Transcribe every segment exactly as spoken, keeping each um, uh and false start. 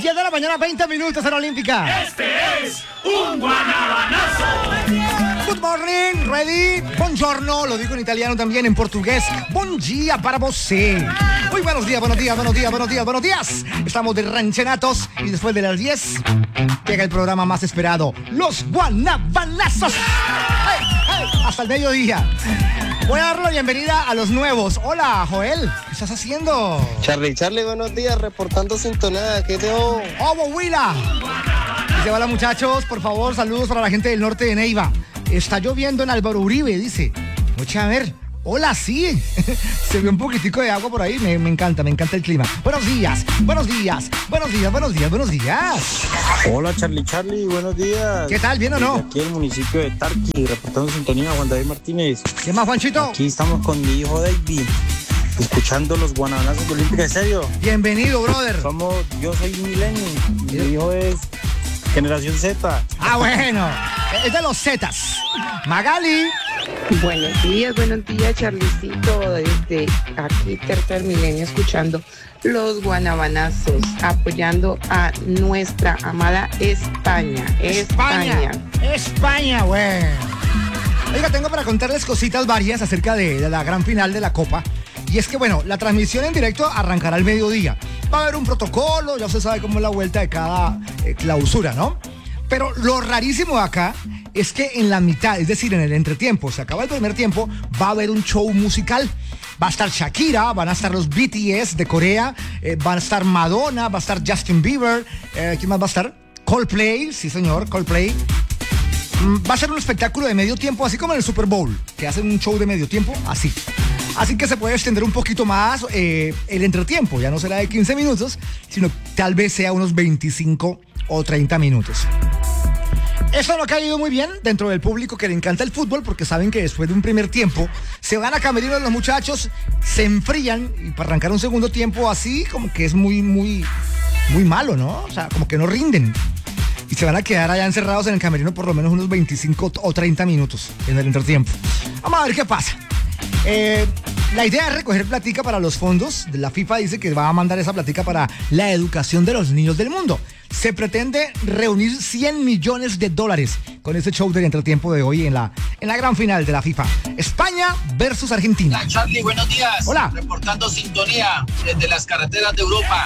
diez de la mañana, veinte minutos en Olímpica. Este es un guanabanazo. Good morning, ready, buongiorno, lo digo en italiano también, en portugués, buen día para você. Muy buenos días, buenos días, buenos días, buenos días, buenos días. Estamos de ranchenatos y después de las diez llega el programa más esperado, los guanabanazos. ¡Hey, hey! Hasta el mediodía. Voy a dar la bienvenida a los nuevos. Hola, Joel, ¿qué estás haciendo? Charlie, Charlie, buenos días, reportando sintonía, ¿qué te hago? ¡Oh, Huila! Dice, hola muchachos, por favor, saludos para la gente del norte de Neiva. Está lloviendo en Álvaro Uribe, dice. Oye, a ver, hola, sí. Se ve un poquitico de agua por ahí, me, me encanta, me encanta el clima. Buenos días, buenos días, buenos días, buenos días, buenos días. Hola, Charlie, Charlie, buenos días. ¿Qué tal, bien o no? Aquí en el municipio de Tarqui, reportando sintonía, Juan David Martínez. ¿Qué más, Juanchito? Aquí estamos con mi hijo David, escuchando los guanabanazos de Olímpica, ¿en serio? Bienvenido, brother. Somos, yo soy Milenio, mi hijo es Generación Z. Ah, bueno, es de los Zetas. Magali. Buenos días, buenos días, Charlicito. Desde aquí, Tercer Milenio, escuchando los guanabanazos, apoyando a nuestra amada España. España. España, España, güey. Oiga, tengo para contarles cositas varias acerca de, de la gran final de la Copa. Y es que, bueno, la transmisión en directo arrancará al mediodía. Va a haber un protocolo, ya usted sabe cómo es la vuelta de cada eh, clausura, ¿no? Pero lo rarísimo de acá es que en la mitad, es decir, en el entretiempo, se acaba el primer tiempo, va a haber un show musical. Va a estar Shakira, van a estar los B T S de Corea, eh, van a estar Madonna, va a estar Justin Bieber, eh, ¿quién más va a estar? Coldplay, sí señor, Coldplay. Mm, va a ser un espectáculo de medio tiempo, así como en el Super Bowl, que hacen un show de medio tiempo, así. Así que se puede extender un poquito más eh, el entretiempo, ya no será de quince minutos, sino tal vez sea unos veinticinco o treinta minutos. Esto no ha caído muy bien dentro del público que le encanta el fútbol, porque saben que después de un primer tiempo se van a camerinos los muchachos, se enfrían y para arrancar un segundo tiempo así como que es muy, muy, muy malo, ¿no? O sea, como que no rinden. Y se van a quedar allá encerrados en el camerino por lo menos unos veinticinco o treinta minutos en el entretiempo. Vamos a ver qué pasa. Eh, la idea es recoger platica para los fondos. La FIFA dice que va a mandar esa platica para la educación de los niños del mundo. Se pretende reunir cien millones de dólares con este show del entretiempo de hoy en la, en la gran final de la FIFA. España versus Argentina. Hola, Charlie, buenos días. Hola. Reportando sintonía desde las carreteras de Europa.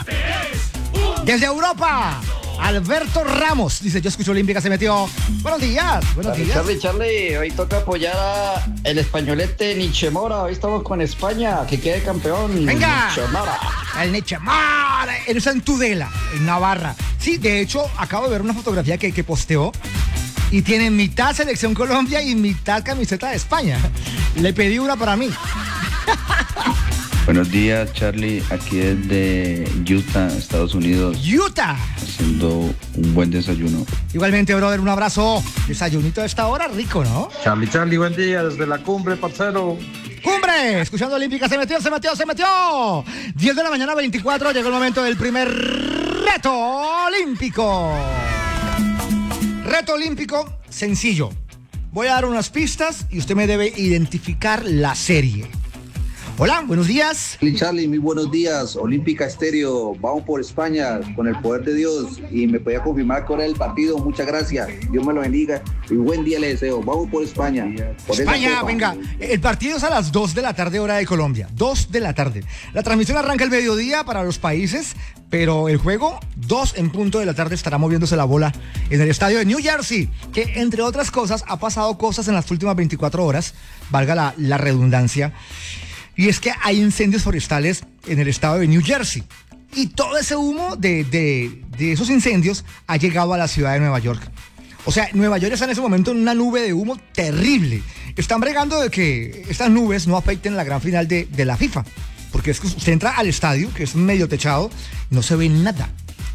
Desde Europa, Alberto Ramos dice, yo escucho Olímpica, se metió. Buenos días, buenos Charlie, días. Charlie, Charlie, hoy toca apoyar a el españolete Nietzsche Mora. Hoy estamos con España, que quede campeón. Venga, Nietzsche Mora. el Nietzsche Mora, él está en Tudela, en Navarra. Sí, de hecho, acabo de ver una fotografía que, que posteó y tiene mitad Selección Colombia y mitad camiseta de España. Le pedí una para mí. Buenos días, Charlie, aquí desde Utah, Estados Unidos. Utah. Haciendo un buen desayuno. Igualmente, brother, un abrazo. Desayunito a esta hora, rico, ¿no? Charlie, Charlie, buen día desde la cumbre, parcero. ¡Cumbre! Escuchando Olímpica, se metió, se metió, se metió. diez de la mañana, veinticuatro, llegó el momento del primer reto olímpico. Reto olímpico sencillo. Voy a dar unas pistas y usted me debe identificar la serie. Hola, buenos días. Charlie, Charlie, muy buenos días. Olímpica Estéreo, vamos por España con el poder de Dios. Y me podía confirmar que ahora el partido. Muchas gracias. Dios me lo bendiga y buen día le deseo. Vamos por España. Por España, venga. El partido es a las dos de la tarde, hora de Colombia. dos de la tarde. La transmisión arranca el mediodía para los países, pero el juego, dos en punto de la tarde, estará moviéndose la bola en el estadio de New Jersey, que entre otras cosas ha pasado cosas en las últimas veinticuatro horas, valga la, la redundancia. Y es que hay incendios forestales en el estado de New Jersey. Y todo ese humo de, de, de esos incendios ha llegado a la ciudad de Nueva York. O sea, Nueva York está en ese momento en una nube de humo terrible. Están bregando de que estas nubes no afecten la gran final de, de la FIFA. Porque es que usted entra al estadio, que es medio techado, no se ve nada.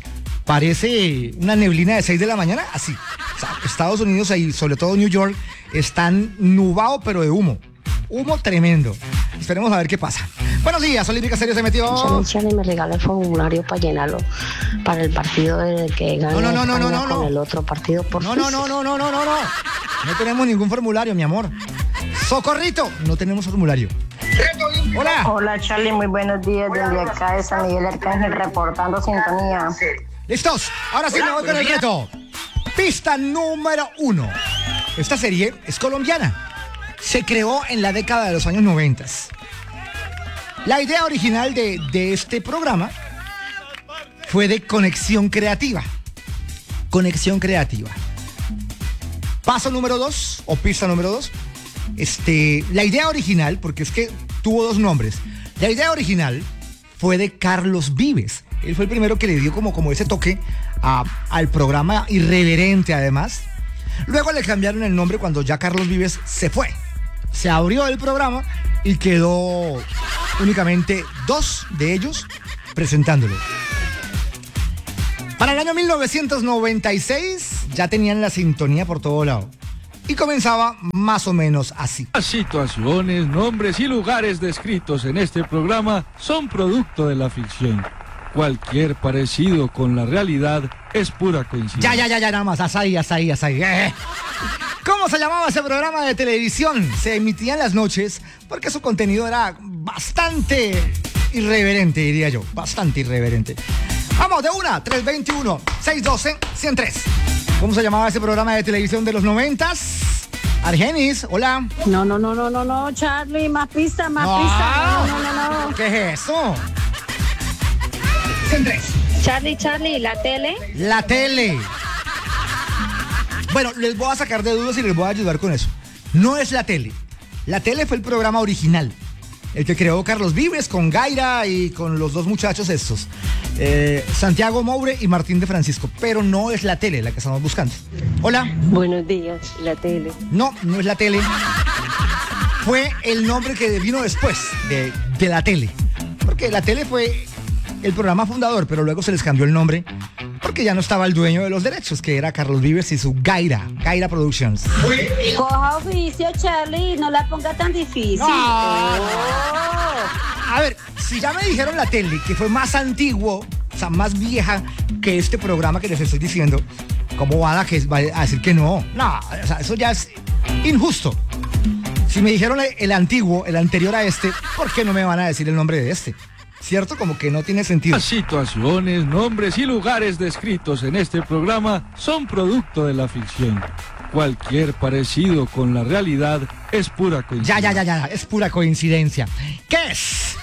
Parece una neblina de seis de la mañana, así. O sea, Estados Unidos y sobre todo New York están nubados pero de humo. Humo tremendo. Esperemos a ver qué pasa. Buenos días, Olímpica Serio se metió. Charlie, Charlie, me regala el formulario para llenarlo para el partido de que gane no, no, no, España no, no, con no. el otro partido por No, no, no, no, no, no, no, no. No tenemos ningún formulario, mi amor. Socorrito, no tenemos formulario. Hola. Hola, Charlie, muy buenos días. Desde acá de San Miguel Arcángel reportando sintonía. ¿Listos? Ahora sí me voy con el reto. Pista número uno. Esta serie es colombiana. Se creó en la década de los años noventa. La idea original de, de este programa fue de Conexión Creativa. Conexión Creativa. Paso número dos, o pista número dos. Este, la idea original, porque es que tuvo dos nombres. La idea original fue de Carlos Vives. Él fue el primero que le dio como, como ese toque a, al programa, irreverente además. Luego le cambiaron el nombre cuando ya Carlos Vives se fue. Se abrió el programa y quedó únicamente dos de ellos presentándolo. Para el año mil novecientos noventa y seis ya tenían la sintonía por todo lado. Y comenzaba más o menos así. Las situaciones, nombres y lugares descritos en este programa son producto de la ficción. Cualquier parecido con la realidad es pura coincidencia. Ya, ya, ya, ya, nada más. Asaí, asaí, asaí. Eh. ¿Cómo se llamaba ese programa de televisión? Se emitía en las noches porque su contenido era bastante irreverente, diría yo. Bastante irreverente. Vamos, de una, tres veintiuno, seiscientos doce, ciento tres. ¿Cómo se llamaba ese programa de televisión de los noventas? Argenis, hola. No, no, no, no, no, no, Charlie, más pista, más no. pista. No, no, no, no. ¿Qué es eso? ciento tres. Charlie, Charlie, la tele. La tele. Bueno, les voy a sacar de dudas y les voy a ayudar con eso. No es la tele. La tele fue el programa original. El que creó Carlos Vives con Gaira y con los dos muchachos estos. Eh, Santiago Moure y Martín de Francisco. Pero no es la tele la que estamos buscando. Hola. Buenos días, la tele. No, no es la tele. Fue el nombre que vino después de, de la tele. Porque la tele fue el programa fundador, pero luego se les cambió el nombre porque ya no estaba el dueño de los derechos, que era Carlos Vives y su Gaira, Gaira Productions. Coja oficio, Charlie, no la ponga tan difícil. No. Oh. A ver, si ya me dijeron la tele, que fue más antiguo, o sea, más vieja que este programa que les estoy diciendo, ¿cómo van a, que, va a decir que no? No, o sea, eso ya es injusto. Si me dijeron el, el antiguo, el anterior a este, ¿por qué no me van a decir el nombre de este? ¿Cierto? Como que no tiene sentido. Las situaciones, nombres y lugares descritos en este programa son producto de la ficción. Cualquier parecido con la realidad es pura coincidencia. Ya, ya, ya, ya, es pura coincidencia. ¿Qué es?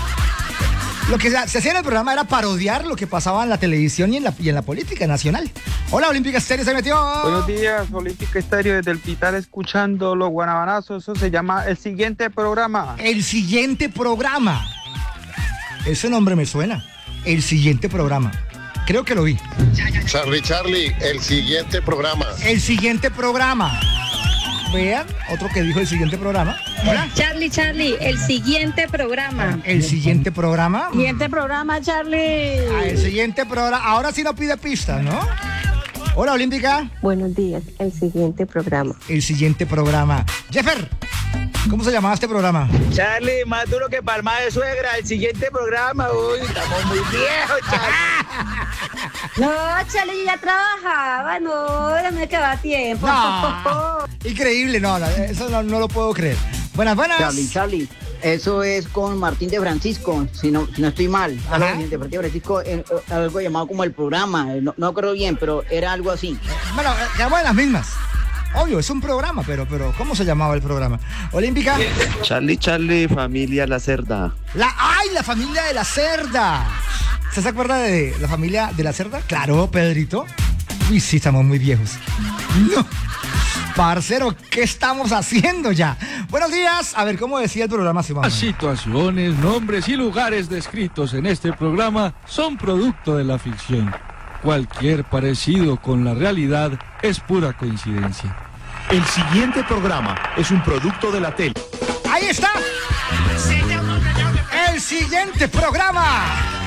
Lo que se hacía en el programa era parodiar lo que pasaba en la televisión y en la, y en la política nacional. Hola, Olímpica Estéreo se metió. Buenos días, Olímpica Estéreo desde el Pital escuchando los guanabanazos. Eso se llama El Siguiente Programa. El Siguiente Programa. Ese nombre me suena. El Siguiente Programa. Creo que lo vi. Charlie, Charlie, El Siguiente Programa. El Siguiente Programa. Vean, otro que dijo El Siguiente Programa. Hola. Charlie, Charlie, El Siguiente Programa. El Siguiente Programa. Siguiente Programa, Charlie. Ah, el Siguiente Programa. Ahora sí no pide pistas, ¿no? Hola, Olímpica. Buenos días, El Siguiente Programa. El Siguiente Programa. Jeffer, ¿cómo se llamaba este programa? Charlie, más duro que palma de suegra. El siguiente programa, uy, estamos muy viejos, Charlie. No, Charlie, ya trabajaba, no, no me quedaba tiempo. No. Increíble, no, no eso no, no lo puedo creer. Buenas, buenas. Charlie, Charlie, eso es con Martín de Francisco, si no, si no estoy mal. Martín de Francisco, eh, algo llamado como el programa, no, no creo bien, pero era algo así. Bueno, quedamos en las mismas. Obvio, es un programa, pero, pero ¿cómo se llamaba el programa? Olímpica. Charlie, Charlie, familia La Cerda. La, ¡ay, la familia de La Cerda! ¿Usted se acuerda de la familia de La Cerda? Claro, Pedrito. Uy, sí, estamos muy viejos. No. Parcero, ¿qué estamos haciendo ya? Buenos días. A ver, ¿cómo decía el programa? Las situaciones, nombres y lugares descritos en este programa son producto de la ficción. Cualquier parecido con la realidad es pura coincidencia. El siguiente programa es un producto de la tele. Ahí está. El siguiente programa